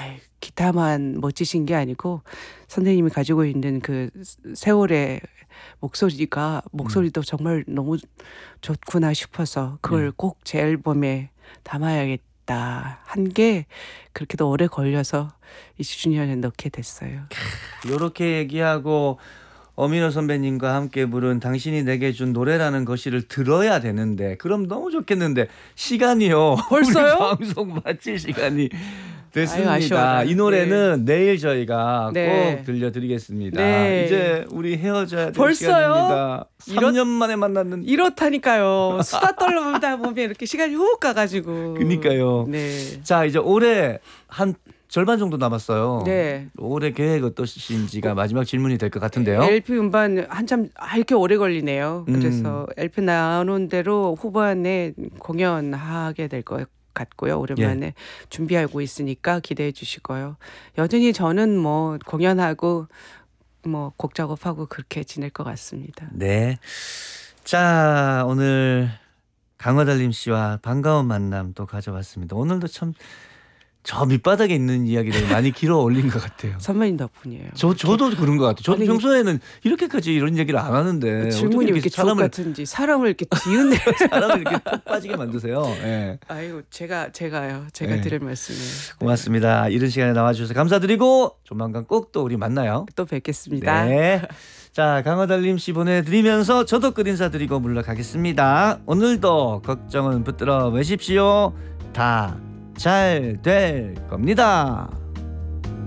기타만 멋지신 게 아니고 선생님이 가지고 있는 그 세월의 목소리도 정말 너무 좋구나 싶어서 그걸 꼭 제 앨범에 담아야겠다 한 게 그렇게도 오래 걸려서 20주년에 넣게 됐어요. 이렇게 얘기하고 어민호 선배님과 함께 부른 당신이 내게 준 노래라는 것을 들어야 되는데 그럼 너무 좋겠는데 시간이요. 벌써요? 우리 방송 마칠 시간이 됐습니다. 아쉬워라. 이 노래는 내일 저희가 네. 꼭 들려드리겠습니다. 네. 이제 우리 헤어져야 될 벌써요? 시간입니다. 3년 만에 만났는데. 이렇다니까요. 수다 떨다 보면 이렇게 시간이 훅 가가지고. 그러니까요. 네. 자, 이제 올해 한 절반 정도 남았어요. 네. 올해 계획 어떠신지가 마지막 질문이 될 것 같은데요. LP 음반 한참 이렇게 오래 걸리네요. 그래서 LP 나오는 대로 후반에 공연하게 될 것 같고요. 오랜만에 준비하고 있으니까 기대해 주시고요. 여전히 저는 뭐 공연하고 뭐 곡 작업하고 그렇게 지낼 것 같습니다. 네. 자, 오늘 강화달님 씨와 반가운 만남 또 가져봤습니다. 오늘도 참 저 밑바닥에 있는 이야기를 많이 길어 올린 것 같아요. 선배님 덕분이에요. 저도 그런 것 같아요. 저도 아니, 평소에는 이렇게까지 이런 얘기를 안 하는데 질문이 왜 이렇게 주옥 같은지 사람을 이렇게 뒤흔들 사람을 이렇게 푹 빠지게 만드세요. 네. 아이고 제가 네. 드릴 말씀이에요. 고맙습니다. 이런 시간에 나와주셔서 감사드리고 조만간 꼭 또 우리 만나요. 또 뵙겠습니다. 네. 자, 강화달님 씨 보내드리면서 저도 끝 인사드리고 물러가겠습니다. 오늘도 걱정은 붙들어 매십시오. 다 잘 될 겁니다.